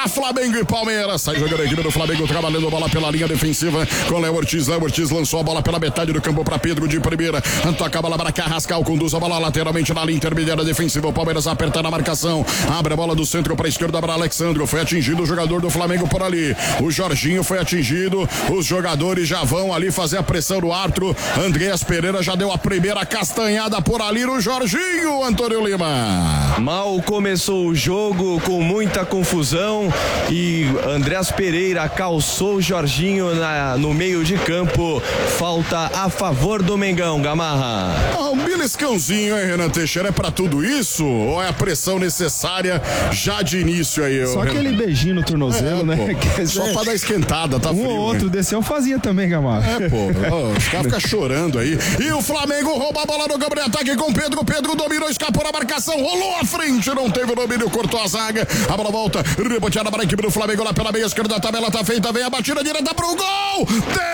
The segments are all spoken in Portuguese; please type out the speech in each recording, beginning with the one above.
para Flamengo e Palmeiras. Sai jogando a equipe do Flamengo, trabalhando a bola pela linha defensiva com Léo Ortiz. Léo Ortiz lançou a bola pela metade do campo para Pedro de primeira. Toca a bola para Carrascal, conduz a bola lateralmente na linha intermediária defensiva. O Palmeiras aperta na marcação. Abre a bola do centro para a esquerda para Alexandro. Foi atingido o jogador do Flamengo por ali. O Jorginho foi atingido. Os jogadores já vão ali fazer a pressão no árbitro. Andreas Pereira já deu a primeira castanhada por ali no Jorginho, Antônio Lima. Mal começou o jogo com muita confusão e Andreas Pereira calçou o Jorginho no meio de campo. Falta a favor do Mengão, Gamarra. Um beliscãozinho, hein, Renan Teixeira? É pra tudo isso? Ou é a pressão necessária já de início aí? Só aquele beijinho no tornozelo, né? Só pra dar esquentada, tá frio. Um ou outro desse eu fazia também, Gamarra. Os caras ficam chorando aí. E o Flamengo rouba a bola no campo de ataque com Pedro. Pedro dominou, escapou na marcação, rolou à frente, não teve domínio, cortou a zaga. A bola volta, reboteada para a equipe do Flamengo lá pela meia esquerda. A tabela tá feita, vem a batida direta pro gol.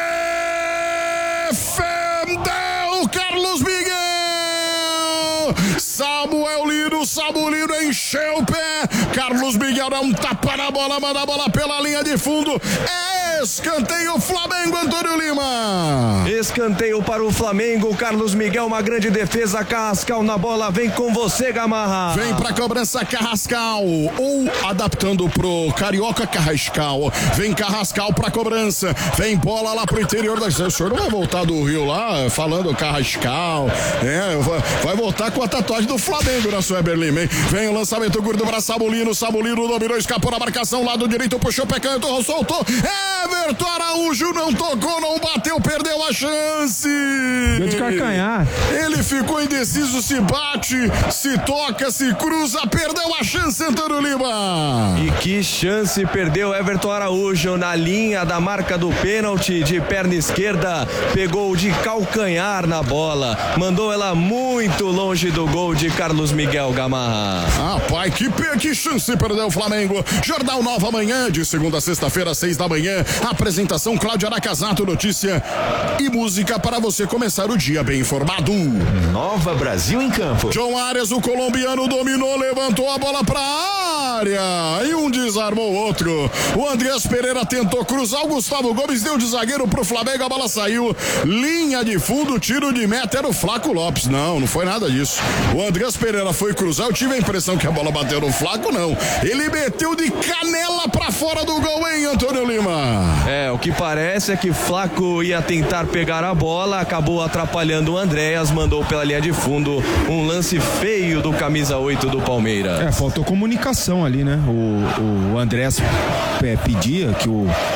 Defendeu Carlos Miguel. Sabulino encheu o pé. Carlos Miguel dá um tapa na bola, manda a bola pela linha de fundo. Escanteio Flamengo, Antônio Lima. Escanteio para o Flamengo. Carlos Miguel, uma grande defesa. Carrascal na bola, vem com você, Gamarra. Vem pra cobrança Carrascal, ou adaptando pro Carioca Carrascal. Vem Carrascal pra cobrança. Vem bola lá pro interior da... O senhor não vai voltar do Rio lá falando Carrascal, vai voltar com a tatuagem do Flamengo na sua Berlim, hein? Vem o lançamento curto para Sabulino dominou, escapou na marcação, lado direito, puxou, pé canto, soltou. Everton Araújo não tocou, não bateu, perdeu a chance. Deu de calcanhar. Ele ficou indeciso, se bate, se toca, se cruza, perdeu a chance, Antônio Lima. E que chance perdeu Everton Araújo na linha da marca do pênalti, de perna esquerda, pegou de calcanhar na bola, mandou ela muito longe do gol de Carlos Miguel, Gamarra. Pai, que chance perdeu o Flamengo. Jornal Nova Manhã, de segunda a sexta-feira, 6 da manhã. Apresentação Cláudia Nakazato, notícia e música para você começar o dia bem informado. Nova Brasil em campo. John Arias, o colombiano, dominou, levantou a bola para a área e um desarmou o outro. O Andreas Pereira tentou cruzar, o Gustavo Gomes deu de zagueiro pro Flamengo, a bola saiu. Linha de fundo, tiro de meta, era o Flaco Lopes. Não foi nada disso. O Andreas Pereira foi cruzar, eu tive a impressão que a bola bateu no Flaco, não. Ele meteu de canela pra fora do gol, hein, Antônio Lima? O que parece é que Flaco ia tentar pegar a bola, acabou atrapalhando o Andreas, mandou pela linha de fundo, um lance feio do camisa 8 do Palmeiras. Faltou comunicação ali, né? O Andreas pedia que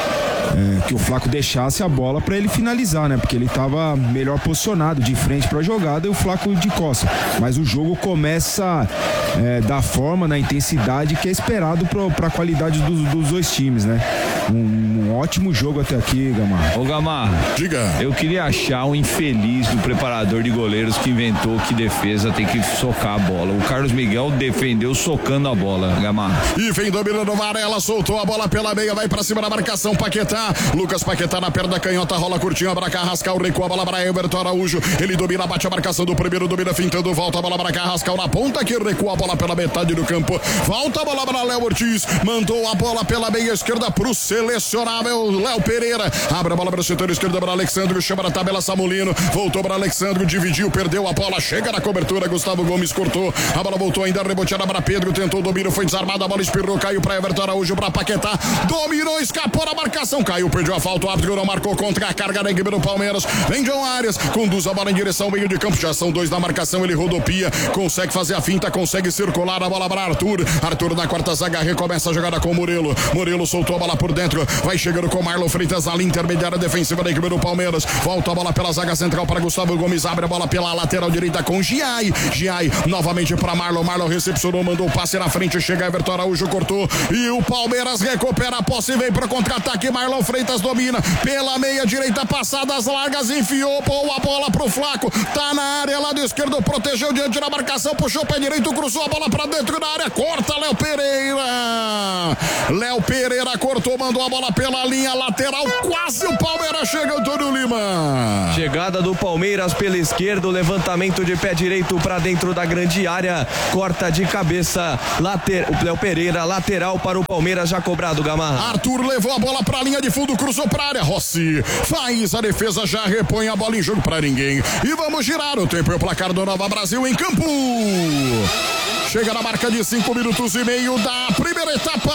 o Flaco deixasse a bola para ele finalizar, né? Porque ele estava melhor posicionado de frente para a jogada e o Flaco de costas. Mas o jogo começa da forma, na intensidade que é esperado para a qualidade dos dois times, né? Um ótimo jogo até aqui, Gamarra. Ô Gamarra, diga. Eu queria achar um infeliz do preparador de goleiros que inventou que defesa tem que socar a bola. O Carlos Miguel defendeu socando a bola, Gamarra. E vem dominando Varela, soltou a bola pela meia, vai pra cima da marcação, Paquetá. Lucas Paquetá na perna da canhota, rola curtinho pra Carrascal, recua a bola pra Everton Araújo. Ele domina, bate a marcação do primeiro, domina fintando, volta a bola pra Carrascal na ponta, que recua a bola pela metade do campo. Volta a bola pra Léo Ortiz, mandou a bola pela meia esquerda pro selecionável Léo Pereira. Abre a bola para o setor esquerdo para Alexandro, chama na tabela Samulino, voltou para Alexandro, dividiu, perdeu a bola, chega na cobertura, Gustavo Gomes cortou, a bola voltou ainda, reboteada para Pedro, tentou o domínio, foi desarmado, a bola espirrou, caiu para Everton Araújo, para Paquetá, dominou, escapou na marcação, caiu, perdeu a falta, o árbitro não marcou contra a carga da equipe do Palmeiras. Vem John Arias, conduz a bola em direção ao meio de campo, já são dois na marcação, ele rodopia, consegue fazer a finta, consegue circular a bola para Arthur na quarta zaga, recomeça a jogada com o Murilo soltou a bola por dentro, vai chegando com Marlon Freitas na linha intermediária defensiva da equipe do Palmeiras, volta a bola pela zaga central para Gustavo Gomes, abre a bola pela lateral direita com Giai novamente para Marlon recepcionou, mandou o passe na frente, chega Everton Araújo, cortou e o Palmeiras recupera a posse, vem para contra-ataque, Marlon Freitas domina pela meia direita, passadas largas, enfiou a bola pro Flaco, tá na área, lado esquerdo, protegeu diante da marcação, puxou o pé direito, cruzou a bola pra dentro da área, corta Léo Pereira. Léo Pereira cortou, mandou a bola pela linha lateral, quase o Palmeiras chega, Antônio Lima. Chegada do Palmeiras pela esquerda, o levantamento de pé direito pra dentro da grande área, corta de cabeça, o Léo Pereira, lateral para o Palmeiras, já cobrado, Gamarra. Arthur levou a bola pra linha de fundo, cruzou pra área, Rossi faz a defesa, já repõe a bola em jogo pra ninguém. E vamos girar o tempo e o placar do Nova Brasil em campo. Chega na marca de 5 minutos e meio da primeira etapa.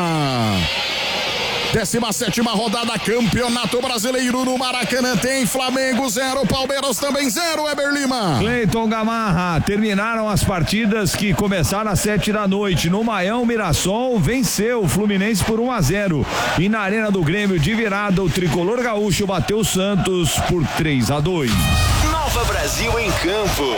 17ª rodada, Campeonato Brasileiro no Maracanã. Tem Flamengo 0, Palmeiras também 0, Eber Lima. Cleiton, Gamarra, terminaram as partidas que começaram às 7 da noite. No Maião, o Mirassol venceu o Fluminense por 1-0. E na Arena do Grêmio, de virada, o tricolor gaúcho bateu o Santos por 3-2. Nova Brasil em campo.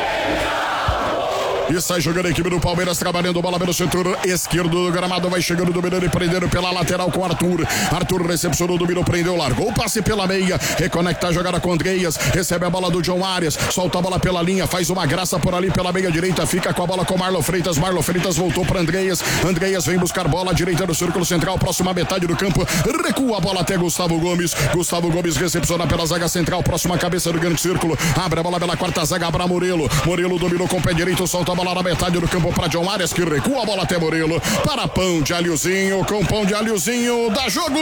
E sai jogando a equipe do Palmeiras, trabalhando bola pelo setor esquerdo do gramado, vai chegando, dominando e prendendo pela lateral com Arthur. Arthur recepcionou, dominou, prendeu, largou o passe pela meia, reconecta a jogada com Andreas, recebe a bola do John Arias, solta a bola pela linha, faz uma graça por ali pela meia direita, fica com a bola com Marlon Freitas voltou para Andreas vem buscar bola, direita do círculo central, próxima metade do campo, recua a bola até Gustavo Gomes recepciona pela zaga central, próxima cabeça do grande círculo, abre a bola pela quarta zaga para Murilo dominou com o pé direito, solta a bola na metade do campo para John Arias, que recua a bola até Murilo, para Pão de Alhozinho, com Pão de Alhozinho, dá jogo!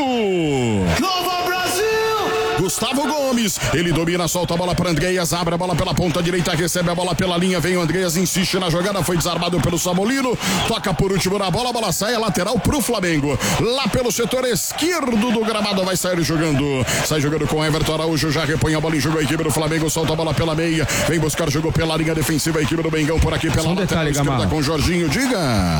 Nova Brasil! Gustavo Gomes, ele domina, solta a bola para Andreas, abre a bola pela ponta direita, recebe a bola pela linha, vem o Andreas, insiste na jogada, foi desarmado pelo Samolino, toca por último na bola, a bola sai, a lateral pro Flamengo, lá pelo setor esquerdo do gramado, vai sair jogando, sai jogando com Everton Araújo, já repõe a bola em jogo, a equipe do Flamengo solta a bola pela meia, vem buscar jogo pela linha defensiva, a equipe do Mengão por aqui pela lateral esquerda com Jorginho, diga.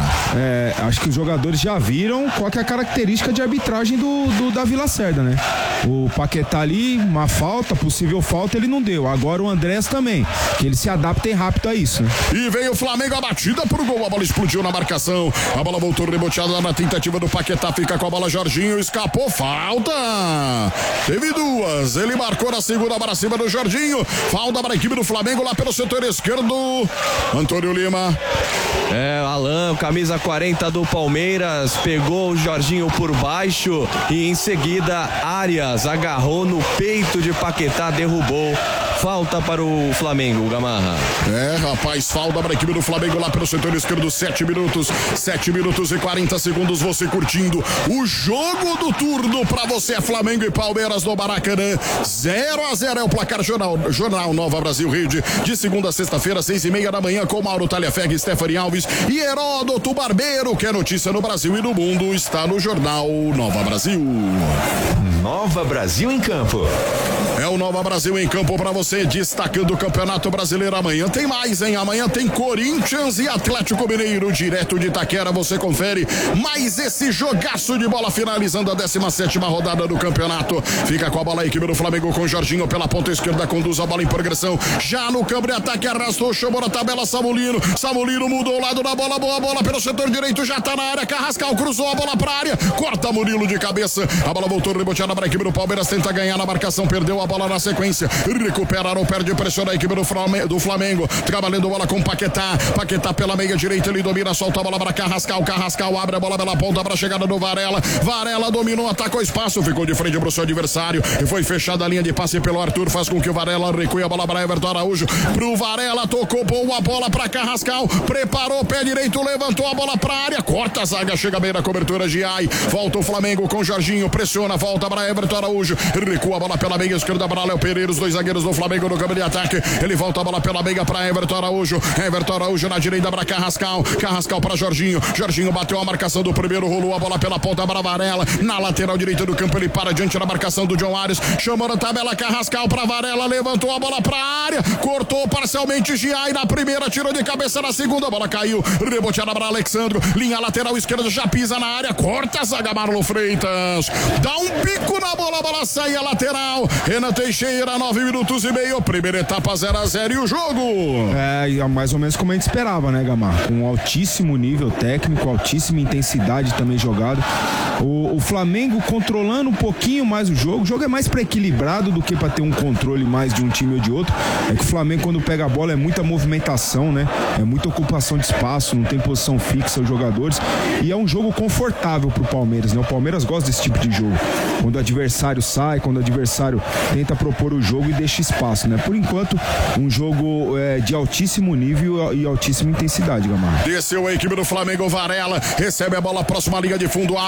Acho que os jogadores já viram qual que é a característica de arbitragem da Vila Cerda, né? O Paquetá ali, uma falta, possível falta, ele não deu. Agora o Andrés também, que ele se adapta rápido a isso, né? E veio o Flamengo, a batida pro gol, a bola explodiu na marcação, a bola voltou reboteada na tentativa do Paquetá, fica com a bola Jorginho, escapou, falta! Teve duas, ele marcou na segunda para cima do Jorginho, falta para a equipe do Flamengo lá pelo setor esquerdo, Antônio Lima. Alan, camisa 40 do Palmeiras, pegou o Jorginho por baixo e em seguida Arias agarrou no peito de Paquetá, derrubou. Falta para o Flamengo, Gamarra. Rapaz, falta para a equipe do Flamengo lá pelo setor esquerdo, 7 minutos e 40 segundos, você curtindo o jogo do turno para você, Flamengo e Palmeiras no Maracanã, 0-0 é o placar. Jornal Nova Brasil Rede, de segunda a sexta-feira, 6:30 da manhã, com Mauro Talhaferg, Stephanie Alves e Heródoto Barbeiro, que é notícia no Brasil e no mundo, está no Jornal Nova Brasil. Nova Brasil em campo. É o Nova Brasil em campo para você, destacando o Campeonato Brasileiro. Amanhã tem mais, hein? Amanhã tem Corinthians e Atlético Mineiro, direto de Itaquera. Você confere mais esse jogaço de bola, finalizando a 17ª rodada do campeonato. Fica com a bola a equipe do Flamengo com Jorginho pela ponta esquerda, conduz a bola em progressão. Já no campo de ataque, arrastou, chamou na tabela Samolino. Samolino mudou o lado da bola, boa bola pelo setor direito, já tá na área. Carrascal cruzou a bola pra área, corta Murilo de cabeça. A bola voltou reboteada para a equipe do Palmeiras, tenta ganhar na marcação, perdeu a bola na sequência, recupera, não perde, pressiona a equipe do Flamengo, trabalhando bola com Paquetá pela meia direita, ele domina, solta a bola para Carrascal abre a bola pela ponta para a chegada do Varela dominou, atacou espaço, ficou de frente para o seu adversário e foi fechada a linha de passe pelo Arthur, faz com que o Varela recue a bola para Everton Araújo, pro Varela, tocou boa bola para Carrascal, preparou o pé direito, levantou a bola para a área, corta a zaga, chega bem na cobertura de Ai, volta o Flamengo com Jorginho, pressiona, volta para Everton Araújo, recua a bola pela meia esquerda para Léo Pereira, os dois zagueiros do Flamengo no campo de ataque, ele volta a bola pela meia para Everton Araújo na direita para Carrascal para Jorginho bateu a marcação do primeiro, rolou a bola pela ponta para Varela, na lateral direita do campo, ele para diante da marcação do John Arias, chamou na tabela Carrascal para Varela, levantou a bola para a área, cortou parcialmente Giai na primeira, tirou de cabeça na segunda, a bola caiu, reboteada para Alexandro, linha lateral esquerda, já pisa na área, corta a zaga, Marlon Freitas, dá um bico na bola, a bola sai a lateral, Renan Teixeira, 9 minutos e meio, primeira etapa 0-0 e o jogo. Mais ou menos como a gente esperava, né, Gamar? Com altíssimo nível técnico, altíssima intensidade também jogado. O Flamengo controlando um pouquinho mais o jogo. O jogo é mais para equilibrado do que para ter um controle mais de um time ou de outro. É que o Flamengo, quando pega a bola, é muita movimentação, né? É muita ocupação de espaço, não tem posição fixa os jogadores. E é um jogo confortável pro Palmeiras, né? O Palmeiras gosta desse tipo de jogo. Quando o adversário sai, quando o adversário tenta propor o jogo e deixa espaço, né? Por enquanto, um jogo de altíssimo nível e altíssima intensidade, Gamarra. Desceu a equipe do Flamengo, Varela recebe a bola, próxima linha de fundo.